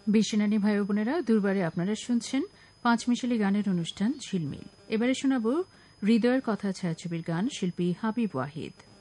বিশ্বনানী ভাই বোনেরা, দুর্বারে আপনারা শুনছেন পাঁচমিশালি গানের অনুষ্ঠান ঝিলমিল। এবারে শোনাব হৃদয়ের কথা ছায়াছবির গান, শিল্পী হাবিব ওয়াহিদ।